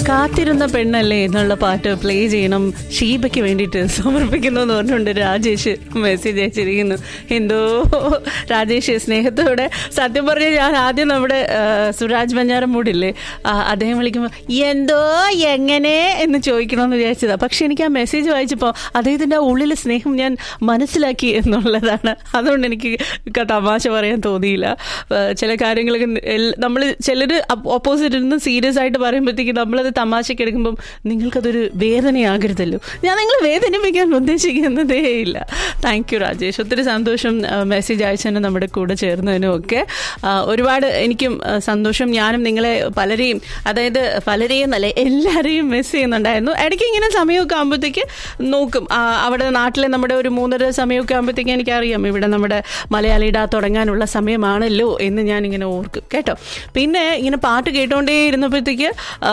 കാത്തിരുന്ന പെണ്ണല്ലേ എന്നുള്ള പാട്ട് പ്ലേ ചെയ്യണം, ഷീബയ്ക്ക് വേണ്ടിയിട്ട് സമർപ്പിക്കുന്നു എന്ന് പറഞ്ഞുകൊണ്ട് രാജേഷ് മെസ്സേജ് അയച്ചിരിക്കുന്നു. എന്തോ രാജേഷ് സ്നേഹത്തോടെ, സത്യം പറഞ്ഞാൽ ഞാൻ ആദ്യം നമ്മുടെ സുരാജ് ബഞ്ഞാറമൂടില്ലേ, അദ്ദേഹം വിളിക്കുമ്പോൾ എന്തോ എങ്ങനെ എന്ന് ചോദിക്കണമെന്ന് വിചാരിച്ചതാണ്. പക്ഷെ എനിക്ക് ആ മെസ്സേജ് വായിച്ചപ്പോൾ അദ്ദേഹത്തിൻ്റെ ആ ഉള്ളിലെ സ്നേഹം ഞാൻ മനസ്സിലാക്കി എന്നുള്ളതാണ്. അതുകൊണ്ട് എനിക്ക് തമാശ പറയാൻ തോന്നിയില്ല. ചില കാര്യങ്ങളൊക്കെ നമ്മൾ ചിലർ ഓപ്പോസിറ്റ് ഇരുന്ന് സീരിയസ് ആയിട്ട് പറയുമ്പോഴത്തേക്ക് നമ്മളത് തമാശയ്ക്ക് എടുക്കുമ്പം നിങ്ങൾക്കതൊരു വേദനയാകരുതല്ലോ. ഞാൻ നിങ്ങളെ വേദനിപ്പിക്കാൻ ഉദ്ദേശിക്കുന്നതേ ഇല്ല. താങ്ക് യു രാജേഷ്, ഒത്തിരി സന്തോഷം മെസ്സേജ് അയച്ചതിനും നമ്മുടെ കൂടെ ചേർന്നതിനും ഒക്കെ. ഒരുപാട് എനിക്കും സന്തോഷം. ഞാനും നിങ്ങളെ പലരെയും, അതായത് പലരെയും നല്ല എല്ലാവരെയും മിസ് ചെയ്യുന്നുണ്ടായിരുന്നു. ഇടയ്ക്ക് ഇങ്ങനെ സമയമൊക്കെ ആകുമ്പോഴത്തേക്ക് നോക്കും. അവിടെ നാട്ടിലെ നമ്മുടെ ഒരു 3:30 സമയമൊക്കെ ആകുമ്പോഴത്തേക്ക് എനിക്കറിയാം ഇവിടെ നമ്മുടെ മലയാളി ഡാ തുടങ്ങാനുള്ള സമയമാണല്ലോ എന്ന് ഞാനിങ്ങനെ ഓർക്കും കേട്ടോ. പിന്നെ ഇങ്ങനെ പാട്ട് കേട്ടോണ്ടേ ഇരുന്നപ്പോഴത്തേക്ക്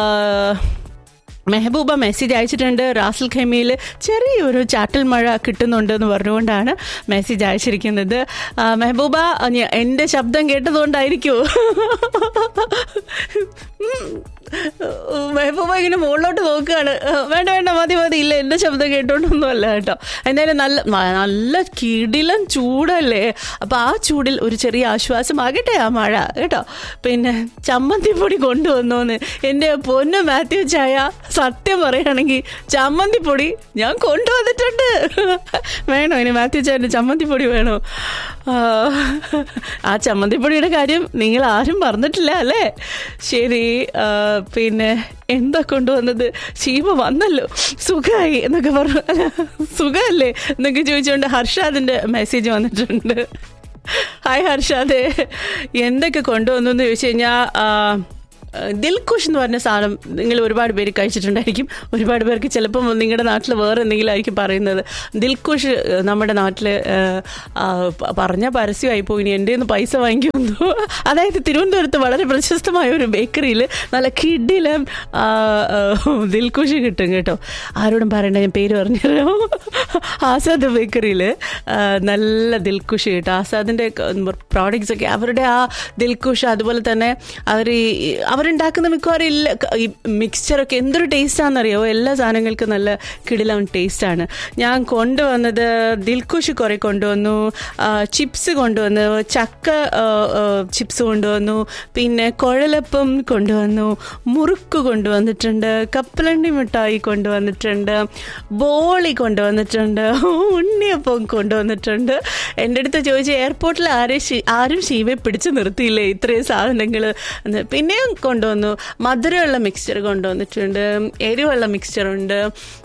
മെഹബൂബ മെസ്സേജ് അയച്ചിട്ടുണ്ട്. റാസൽ ഖൈമയിൽ ചെറിയൊരു ചാറ്റൽ മഴ കിട്ടുന്നുണ്ടെന്ന് പറഞ്ഞുകൊണ്ടാണ് മെസ്സേജ് അയച്ചിരിക്കുന്നത്. മെഹബൂബ, എൻ്റെ ശബ്ദം കേട്ടതുകൊണ്ടായിരിക്കുമോ? മെഹബൂബ ഇങ്ങനെ മുകളിലോട്ട് നോക്കുകയാണ്. വേണ്ട വേണ്ട, മതി മതി, ഇല്ല എൻ്റെ ശബ്ദം കേട്ടോണ്ടൊന്നുമല്ല കേട്ടോ. എന്തായാലും നല്ല കിടിലൻ ചൂടല്ലേ, അപ്പം ആ ചൂടിൽ ഒരു ചെറിയ ആശ്വാസമാകട്ടെ ആ മഴ കേട്ടോ. പിന്നെ ചമ്മന്തിപ്പൊടി കൊണ്ടുവന്നോന്ന് എൻ്റെ പൊന്ന് മാത്യു ചായ, സത്യം പറയുകയാണെങ്കിൽ ചമ്മന്തിപ്പൊടി ഞാൻ കൊണ്ടുവന്നിട്ടുണ്ട്. വേണോ ഇനി മാത്യു ചായൻ്റെ ചമ്മന്തിപ്പൊടി വേണോ? ആ ചമ്മന്തിപ്പൊടിയുടെ കാര്യം നിങ്ങൾ ആരും പറഞ്ഞിട്ടില്ല അല്ലേ? ശരി. പിന്നെ എന്താ കൊണ്ടുവന്നത്? ഷീബ വന്നല്ലോ, സുഖമായി എന്നൊക്കെ പറഞ്ഞു. സുഖമല്ലേ എന്നൊക്കെ ചോദിച്ചുകൊണ്ട് ഹർഷാദിൻ്റെ മെസ്സേജ് വന്നിട്ടുണ്ട്. ഹായ് ഹർഷാദേ, എന്തൊക്കെ കൊണ്ടുവന്നു എന്ന് ചോദിച്ചു കഴിഞ്ഞാൽ ദിൽഖുഷ് എന്ന് പറഞ്ഞ സാധനം നിങ്ങൾ ഒരുപാട് പേര് കഴിച്ചിട്ടുണ്ടായിരിക്കും. ഒരുപാട് പേർക്ക് ചിലപ്പം നിങ്ങളുടെ നാട്ടിൽ വേറെ എന്തെങ്കിലും ആയിരിക്കും പറയുന്നത്. ദിൽഖുഷ് നമ്മുടെ നാട്ടിൽ പറഞ്ഞ പരസ്യമായി പോയി, ഇനി എൻ്റെ ഒന്ന് പൈസ വാങ്ങിക്കുന്നു. അതായത് തിരുവനന്തപുരത്ത് വളരെ പ്രശസ്തമായ ഒരു ബേക്കറിയിൽ നല്ല കിടിലം ദിൽഖുഷ് കിട്ടും കേട്ടോ. ആരോടും പറയണ്ട, ഞാൻ പേര് പറഞ്ഞുതരാം. ആസാദ് ബേക്കറിയിൽ നല്ല ദിൽഖുഷ് കിട്ടും. ആസാദിൻ്റെ പ്രോഡക്റ്റ്സ് ഒക്കെ, അവരുടെ ആ ദിൽഖുഷ്, അതുപോലെ തന്നെ അവരുണ്ടാക്കുന്ന മിക്കവാറും ഈ മിക്സ്ചറൊക്കെ എന്തൊരു ടേസ്റ്റാണെന്നറിയാമോ? എല്ലാ സാധനങ്ങൾക്കും നല്ല കിടിലം ടേസ്റ്റാണ്. ഞാൻ കൊണ്ടുവന്നത് ദിൽഖുഷ് കുറേ കൊണ്ടുവന്നു, ചിപ്സ് കൊണ്ടുവന്നു, ചക്ക ചിപ്സ് കൊണ്ടുവന്നു, പിന്നെ കുഴലപ്പം കൊണ്ടുവന്നു, മുറുക്ക് കൊണ്ടുവന്നിട്ടുണ്ട്, കപ്പലണ്ടി മിഠായി കൊണ്ടുവന്നിട്ടുണ്ട്, ബോളി കൊണ്ടുവന്നിട്ടുണ്ട്, ഉണ്ണിയപ്പം കൊണ്ടുവന്നിട്ടുണ്ട്. എൻ്റെ അടുത്ത് ചോദിച്ചു എയർപോർട്ടിൽ ആരും ഷീവയെ പിടിച്ചു നിർത്തിയില്ലേ ഇത്രയും സാധനങ്ങൾ. പിന്നെയും കൊണ്ടുവന്നു മധുരമുള്ള മിക്സ്ചർ കൊണ്ടുവന്നിട്ടുണ്ട്, എരിവുള്ള മിക്സ്ചറുണ്ട്.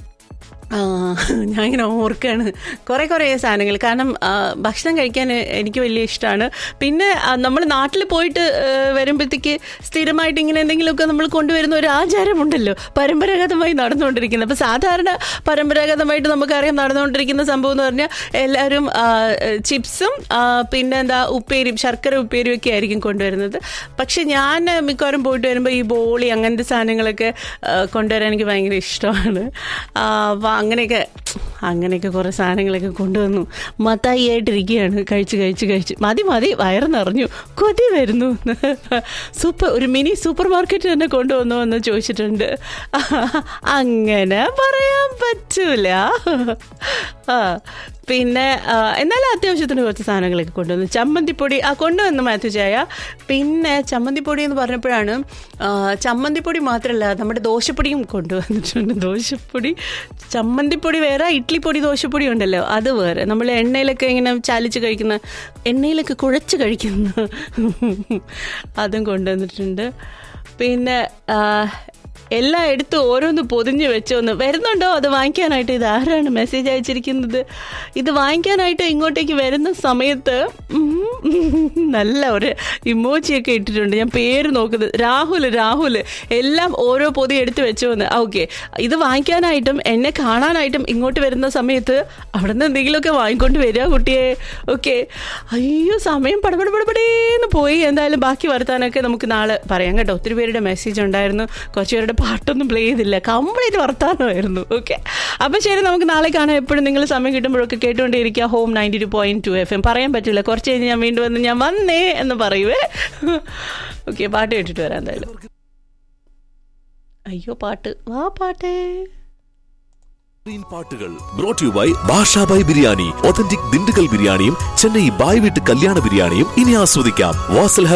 ഞാൻ ഇങ്ങനെ ഓർക്കുകയാണ് കുറേ സാധനങ്ങൾ. കാരണം ഭക്ഷണം കഴിക്കാൻ എനിക്ക് വലിയ ഇഷ്ടമാണ്. പിന്നെ നമ്മൾ നാട്ടിൽ പോയിട്ട് വരുമ്പോഴത്തേക്ക് സ്ഥിരമായിട്ട് ഇങ്ങനെ എന്തെങ്കിലുമൊക്കെ നമ്മൾ കൊണ്ടുവരുന്ന ഒരു ആചാരമുണ്ടല്ലോ, പരമ്പരാഗതമായി നടന്നുകൊണ്ടിരിക്കുന്നത്. അപ്പോൾ സാധാരണ പരമ്പരാഗതമായിട്ട് നമുക്കറിയാം നടന്നുകൊണ്ടിരിക്കുന്ന സംഭവം എന്ന് പറഞ്ഞാൽ എല്ലാവരും ചിപ്സും പിന്നെ ഉപ്പേരിയും, ശർക്കര ഉപ്പേരിയും ഒക്കെ ആയിരിക്കും കൊണ്ടുവരുന്നത്. പക്ഷെ ഞാൻ മിക്കവാറും പോയിട്ട് വരുമ്പോൾ ഈ ബോളി അങ്ങനത്തെ സാധനങ്ങളൊക്കെ കൊണ്ടുവരാൻ എനിക്ക് ഭയങ്കര ഇഷ്ടമാണ്. അങ്ങനെയൊക്കെ കുറേ സാധനങ്ങളൊക്കെ കൊണ്ടുവന്നു. മത്തായി ആയിട്ടിരിക്കുകയാണ്. കഴിച്ച് മതി വയറ് നിറഞ്ഞു, കൊതി വരുന്നു. ഒരു മിനി സൂപ്പർ മാർക്കറ്റ് തന്നെ കൊണ്ടുവന്നു എന്ന് ചോദിച്ചിട്ടുണ്ട്. അങ്ങനെ പറയാൻ പറ്റൂല. പിന്നെ എന്നാലും അത്യാവശ്യത്തിന് കുറച്ച് സാധനങ്ങളൊക്കെ കൊണ്ടുവന്നു. ചമ്മന്തിപ്പൊടി കൊണ്ടുവന്നു മാത്യു ചായ. പിന്നെ ചമ്മന്തിപ്പൊടി എന്ന് പറഞ്ഞപ്പോഴാണ്, ചമ്മന്തിപ്പൊടി മാത്രമല്ല നമ്മുടെ ദോശപ്പൊടിയും കൊണ്ടുവന്നിട്ടുണ്ട്. ദോശപ്പൊടി, ചമ്മന്തിപ്പൊടി വേറെ, ഇഡ്ലിപ്പൊടി ദോശപ്പൊടി ഉണ്ടല്ലോ അത് വേറെ. നമ്മൾ എണ്ണയിലൊക്കെ ഇങ്ങനെ ചാലിച്ച് കഴിക്കുന്ന, എണ്ണയിലൊക്കെ കുഴച്ച് കഴിക്കുന്ന അതും കൊണ്ടുവന്നിട്ടുണ്ട്. പിന്നെ എല്ലാം എടുത്ത് ഓരോന്ന് പൊതിഞ്ഞ് വെച്ചോന്ന്. വരുന്നുണ്ടോ അത് വാങ്ങിക്കാനായിട്ട്? ഇത് ആരാണ് മെസ്സേജ് അയച്ചിരിക്കുന്നത്? ഇത് വാങ്ങിക്കാനായിട്ട് ഇങ്ങോട്ടേക്ക് വരുന്ന സമയത്ത് നല്ല ഒരു ഇമോജിയൊക്കെ ഇട്ടിട്ടുണ്ട്. ഞാൻ പേര് നോക്കുന്നത് രാഹുൽ. എല്ലാം ഓരോ പൊതി എടുത്ത് വെച്ചോന്ന്. ഓക്കെ, ഇത് വാങ്ങിക്കാനായിട്ടും എന്നെ കാണാനായിട്ടും ഇങ്ങോട്ട് വരുന്ന സമയത്ത് അവിടെ നിന്ന് എന്തെങ്കിലുമൊക്കെ വാങ്ങിക്കൊണ്ട് വരിക കുട്ടിയെ. ഓക്കെ, അയ്യോ സമയം പടപടപടപടേന്ന് പോയി. എന്തായാലും ബാക്കി വർത്താനൊക്കെ നമുക്ക് നാളെ പറയാം കേട്ടോ. ഒത്തിരി പേരുടെ മെസ്സേജ് ഉണ്ടായിരുന്നു. കുറച്ച് പേരുടെ പാട്ടൊന്നും പ്ലേ ചെയ്തില്ല, കംപ്ലീറ്റ് വർത്താനമായിരുന്നു. ഓക്കെ, അപ്പം ശരി, നമുക്ക് നാളെ കാണാം. എപ്പോഴും നിങ്ങൾ സമയം കിട്ടുമ്പോഴൊക്കെ കേട്ടുകൊണ്ടേയിരിക്കുക ഹോം 92.2 FM. പറയാൻ പറ്റില്ല, കുറച്ച് കഴിഞ്ഞ് ഞാൻ വീണ്ടും ഞാൻ വന്നേ എന്ന് പറയുവേ. ഓക്കെ, പാട്ട് കേട്ടിട്ട് വരാം എന്തായാലും. അയ്യോ പാട്ട് വാ പാട്ടേ. പാട്ടുകൾ brought you by Basha Bhai biryani. Authentic Dindigul ബിരിയാണിയും ചെന്നൈ ബായ് വീട്ട് കല്യാണ ബിരിയാണിയും ഇനി ആസ്വദിക്കാം വാസൽ